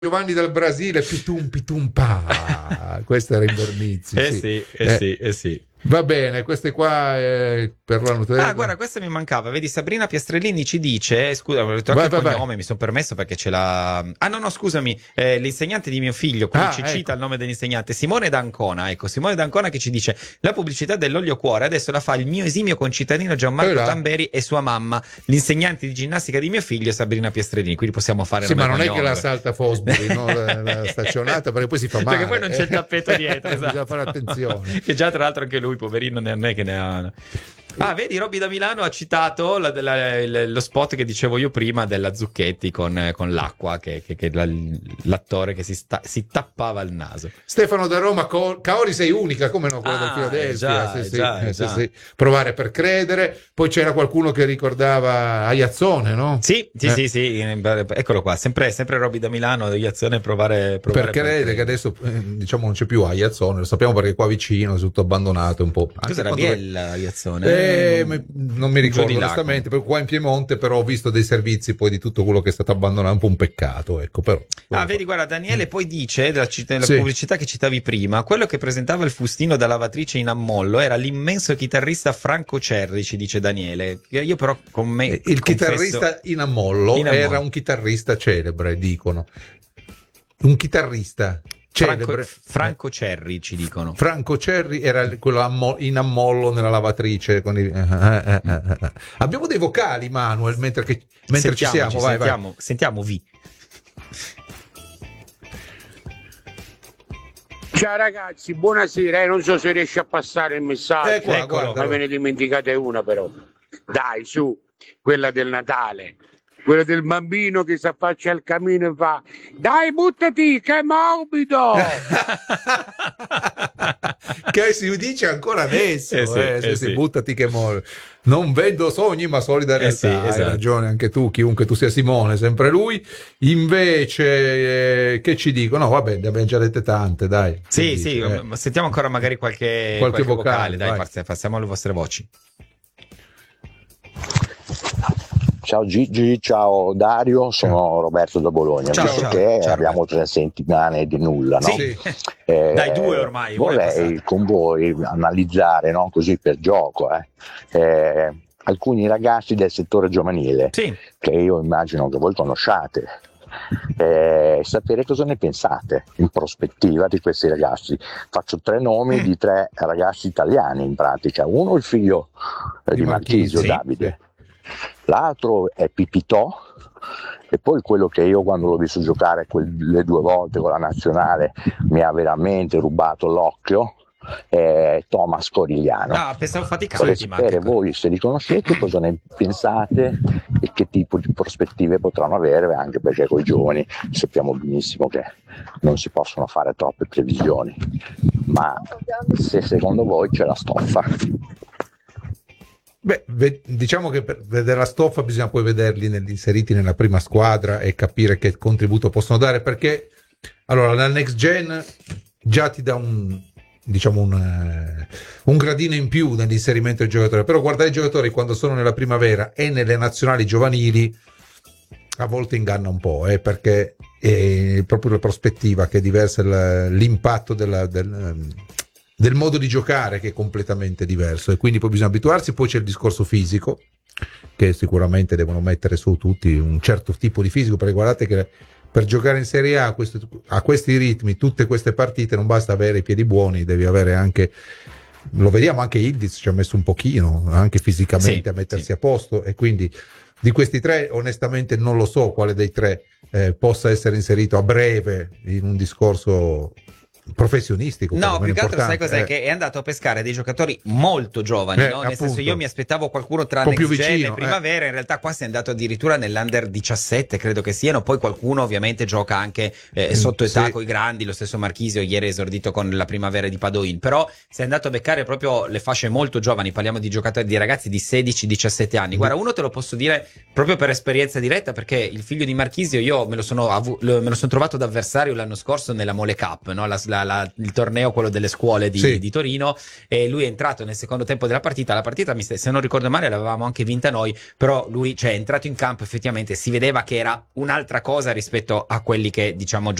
Giovanni dal Brasile, pitum pitum pa. Questo era in Vernizzi. Sì. Va bene, queste qua per la nutrizione. Ah, guarda, questa mi mancava. Vedi, Sabrina Piastrellini ci dice, scusa, ho detto anche il cognome, mi sono permesso perché ce l'ha. Ah, no, scusami, l'insegnante di mio figlio, quindi ci cita il nome dell'insegnante, Simone D'Ancona. Ecco, Simone D'Ancona che ci dice: la pubblicità dell'olio cuore adesso la fa il mio esimio concittadino Gianmarco Tamberi e sua mamma, l'insegnante di ginnastica di mio figlio, Sabrina Piastrellini. Quindi possiamo fare. Sì, ma non è che la salta Fosbury, no? la stazionata, perché poi si fa male. Perché poi non c'è il tappeto dietro. Esatto. Bisogna fare attenzione. Che già, tra l'altro, anche lui, poverino, non è che ne ha. Ah, vedi, Robby da Milano ha citato lo spot che dicevo io prima della Zucchetti con l'acqua, che l'attore che si tappava il naso. Stefano da Roma, Kaori sei unica, come no, quello del Philadelphia. Sì. Provare per credere. Poi c'era qualcuno che ricordava Aiazzone, no? Sì, eccolo qua, sempre Robby da Milano, Aiazzone, provare per credere, che adesso diciamo non c'è più Aiazzone, lo sappiamo perché qua vicino è tutto abbandonato un po'. Cos'era Biella Aiazzone? Non mi ricordo onestamente, perché qua in Piemonte però ho visto dei servizi poi di tutto quello che è stato abbandonato, un po' un peccato, ecco, però. Vedi, guarda, Daniele poi dice della pubblicità che citavi prima, quello che presentava il fustino da lavatrice in ammollo era l'immenso chitarrista Franco Cerri, ci dice Daniele. Io però con me il chitarrista in ammollo era un chitarrista celebre, dicono. Un chitarrista celebre. Franco Cerri, ci dicono. Franco Cerri era quello in ammollo nella lavatrice con Abbiamo dei vocali, Manuel, mentre ci siamo. Sentiamo V. Ciao ragazzi, buonasera, non so se riesce a passare il messaggio. Guarda, ve ne dimenticate una però. Dai, su, quella del Natale. Quello del bambino che si affaccia al camino e fa: dai, buttati, che è morbido! Che si dice ancora adesso, sì. buttati che è morbido. Non vendo sogni, ma solida realtà. Hai ragione anche tu, chiunque tu sia, Simone, sempre lui. Invece, che ci dicono? No, vabbè, ne abbiamo già dette tante, dai. Sì, sentiamo ancora magari qualche vocale. Dai, passiamo alle vostre voci. Ciao Gigi, ciao Dario, sono Roberto da Bologna. Ciao, abbiamo 3 settimane di nulla, no? Sì. Dai, 2 ormai. Vorrei con voi analizzare, no? Così per gioco, alcuni ragazzi del settore giovanile, che io immagino che voi conosciate. Sapere cosa ne pensate in prospettiva di questi ragazzi. Faccio 3 nomi di 3 ragazzi italiani in pratica. Uno il figlio di Marchisio, Davide. L'altro è Pipitò, e poi quello che io quando l'ho visto giocare le 2 volte con la nazionale mi ha veramente rubato l'occhio, è Thomas Corigliano. Pensavo vorrei sapere voi se li conoscete, cosa ne pensate e che tipo di prospettive potranno avere, anche perché con i giovani sappiamo benissimo che non si possono fare troppe previsioni, ma se secondo voi c'è la stoffa. Beh, diciamo che per vedere la stoffa bisogna poi vederli inseriti nella prima squadra e capire che contributo possono dare, perché allora la next gen già ti dà un gradino in più nell'inserimento del giocatore, però guardare i giocatori quando sono nella primavera e nelle nazionali giovanili a volte inganna un po', perché è proprio la prospettiva che è diversa, l'impatto del modo di giocare che è completamente diverso, e quindi poi bisogna abituarsi. Poi c'è il discorso fisico, che sicuramente devono mettere su tutti un certo tipo di fisico, perché guardate che per giocare in Serie A a questi ritmi, tutte queste partite, non basta avere i piedi buoni, devi avere anche, lo vediamo, anche Ildiz ci ha messo un pochino anche fisicamente a mettersi a posto, e quindi di questi 3 onestamente non lo so quale dei 3 possa essere inserito a breve in un discorso professionistico. No, più che altro sai cos'è? Che è andato a pescare dei giocatori molto giovani, no? Nel senso, io mi aspettavo qualcuno tra next gen e primavera, in realtà qua si è andato addirittura nell'under 17, credo che siano. Poi qualcuno ovviamente gioca anche sotto età con i grandi, lo stesso Marchisio ieri esordito con la primavera di Padoin, però si è andato a beccare proprio le fasce molto giovani, parliamo di giocatori, di ragazzi di 16-17 anni. Guarda, uno te lo posso dire proprio per esperienza diretta, perché il figlio di Marchisio io me lo sono trovato d'avversario l'anno scorso nella Mole Cup, no? La il torneo, quello delle scuole di Torino, e lui è entrato nel secondo tempo della partita. La partita, se non ricordo male, l'avevamo anche vinta noi, però lui, cioè, è entrato in campo, effettivamente si vedeva che era un'altra cosa rispetto a quelli che, diciamo,